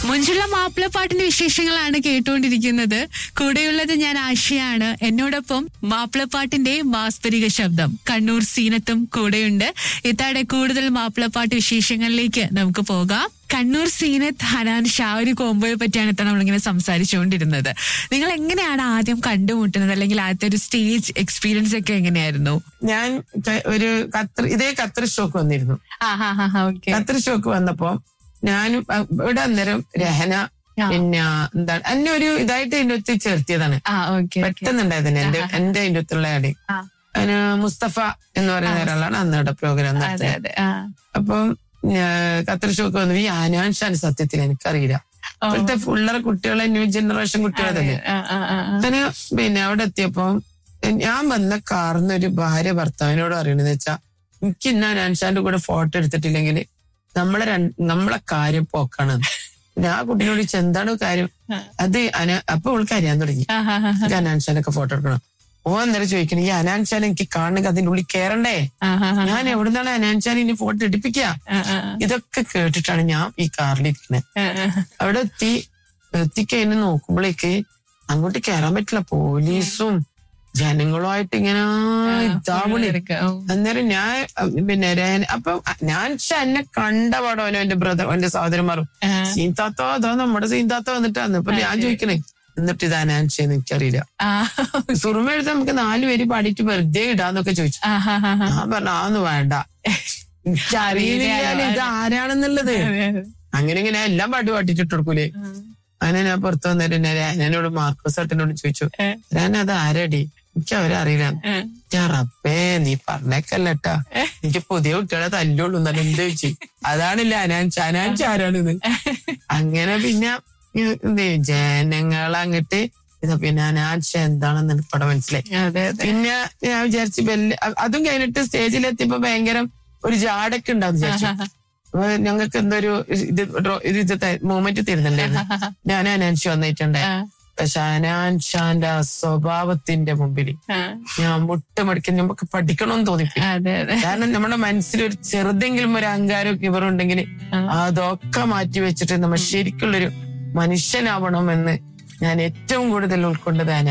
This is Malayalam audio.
മുഞ്ചുള്ള മാപ്പിളപ്പാട്ടിന്റെ വിശേഷങ്ങളാണ് കേട്ടുകൊണ്ടിരിക്കുന്നത്. കൂടെയുള്ളത് ഞാൻ ആശയാണ്. എന്നോടൊപ്പം മാപ്പിളപ്പാട്ടിന്റെ മാസ്പരിക ശബ്ദം കണ്ണൂർ സീനത്തും കൂടെയുണ്ട്. ഇത്താടെ കൂടുതൽ മാപ്പിളപ്പാട്ട് വിശേഷങ്ങളിലേക്ക് നമുക്ക് പോകാം. കണ്ണൂർ സീനത്ത് ഹനാൻ ഷാ ഒരു കോംബോയെ പറ്റിയാണ് ഇത്ര നമ്മളിങ്ങനെ സംസാരിച്ചുകൊണ്ടിരുന്നത്. നിങ്ങൾ എങ്ങനെയാണ് ആദ്യം കണ്ടുമുട്ടുന്നത്, അല്ലെങ്കിൽ ആദ്യത്തെ ഒരു സ്റ്റേജ് എക്സ്പീരിയൻസ് ഒക്കെ എങ്ങനെയായിരുന്നു? ഞാൻ ഒരു ഖത്തർ ഷോക്ക് വന്നിരുന്നു. ഖത്തർ ഷോക്ക് വന്നപ്പോ ഞാൻ ഇവിടെ അന്നേരം രഹന പിന്നെ എന്താണ് എന്നെ ഒരു ഇതായിട്ട് അതിന്റെ ഒത്ത് ചേർത്തിയതാണ്. പെട്ടെന്നുണ്ടായതന്നെ എന്റെ അതിന്റെ ഒത്തുള്ള ആടി അതിന് മുസ്തഫ എന്ന് പറയുന്ന ഒരാളാണ് അന്നിവിടെ പ്രോഗ്രാം നടത്തിയത്. അപ്പം ഖത്തർ ഷോക്ക് വന്നു. ഈ ഹനാൻ ഷാൻ സത്യത്തിൽ എനിക്കറിയില്ല. ഇപ്പോഴത്തെ ഫുള്ളറ കുട്ടികളെ ന്യൂ ജനറേഷൻ കുട്ടികളെ തന്നെ. അങ്ങനെ പിന്നെ അവിടെ എത്തിയപ്പോ ഞാൻ വന്ന കാറിന്ന് ഒരു ഭാര്യ ഭർത്താവിനോട് പറയണെന്ന് വെച്ചാ എനിക്ക് ഇന്ന ഹനാൻ ഷാന്റെ കൂടെ ഫോട്ടോ എടുത്തിട്ടില്ലെങ്കിൽ നമ്മളെ കാര്യം പോക്കാണ്. പിന്നെ ആ കുട്ടീനോട് എന്താണ് കാര്യം അത് അപ്പൊ അവൾക്ക് അറിയാൻ തുടങ്ങി ഹനാൻ ഷാനൊക്കെ ഫോട്ടോ എടുക്കണം. ഓ അന്നേരം ചോദിക്കണം, ഈ ഹനാൻ ഷാൻ എനിക്ക് കാണണമെങ്കിൽ അതിന്റെ ഉള്ളിൽ കയറണ്ടേ, ഞാൻ എവിടുന്നാണ് ഹനാൻ ഷാൻ ഇനി ഫോട്ടോ എടുപ്പിക്കുക? ഇതൊക്കെ കേട്ടിട്ടാണ് ഞാൻ ഈ കാറിലിരിക്കണേ. അവിടെ എത്തിക്കഴിഞ്ഞ് നോക്കുമ്പോഴേക്ക് അങ്ങോട്ട് കയറാൻ പറ്റില്ല. പോലീസും ജനങ്ങളുമായിട്ട് ഇങ്ങനെ ഇതാവണി. അന്നേരം ഞാൻ പിന്നെ അപ്പൊ ഞാൻ എന്നെ കണ്ട പാടോനോ എന്റെ ബ്രദർ എന്റെ സഹോദരന്മാരും സീൻതാത്തോ അതോ നമ്മുടെ സീൻതാത്തോ വന്നിട്ടാന്ന്. അപ്പൊ ഞാൻ ചോദിക്കണേ എന്നിട്ട് ഇതാ ഞാൻ ചെയ്യുന്ന എനിക്കറിയില്ല. സുറുമ എഴുതാൻ നമുക്ക് 4 പേര് പാടിയിട്ട് വെറുതെ ഇടാന്നൊക്കെ ചോദിച്ചു. ഞാൻ പറഞ്ഞ ആന്ന് വേണ്ട, എനിക്കറിയില്ല ഇത് ആരാണെന്നുള്ളത്. അങ്ങനെ ഇങ്ങനെ എല്ലാം പാട്ടിട്ട് കൊടുക്കൂലേ. അങ്ങനെ ഞാൻ പുറത്തു വന്നിട്ട് ഞാനോട് മാർക്കോസ് ഏട്ടനോട് ചോദിച്ചു, ഞാനത് ആരടി, എനിക്ക് അവരറിയില്ല. ഞാൻ റബ്ബേ നീ പറഞ്ഞേക്കല്ലട്ടാ, എനിക്ക് പുതിയ കുട്ടികളെ തല്ലുള്ളൂ എന്നാലും എന്ത് ചോദിച്ചു. അതാണില്ല അനാൻഷ ആരാണെന്ന്. അങ്ങനെ പിന്നെ ജനങ്ങളങ്ങട്ട് പിന്നെ അനാൻഷ എന്താണെന്ന് എനിക്ക് ഇവിടെ മനസ്സിലായി. പിന്നെ ഞാൻ വിചാരിച്ചു അതും കഴിഞ്ഞിട്ട് സ്റ്റേജിലെത്തിയപ്പോ ഭയങ്കര ഒരു ജാടൊക്കെ ഉണ്ടാവും വിചാരിച്ചു. അപ്പൊ ഞങ്ങൾക്ക് എന്തൊരു ഇത് മൂമെന്റ് തരുന്നുണ്ടായിരുന്നു. ഞാൻ അനാൻഷ വന്നിട്ടുണ്ടായി. പക്ഷെ ഹനാൻഷാന്റെ ആ സ്വഭാവത്തിന്റെ മുമ്പിൽ ഞാൻ മുട്ടമടിക്കാൻ നമുക്ക് പഠിക്കണമെന്ന് തോന്നിപ്പോ. കാരണം നമ്മുടെ മനസ്സിൽ ഒരു ചെറുതെങ്കിലും ഒരു അഹങ്കാരം ഇവരുണ്ടെങ്കിൽ അതൊക്കെ മാറ്റി വെച്ചിട്ട് നമ്മൾ ശരിക്കുള്ളൊരു മനുഷ്യനാവണമെന്ന് ഞാൻ ഏറ്റവും കൂടുതൽ ഉൾക്കൊണ്ടത്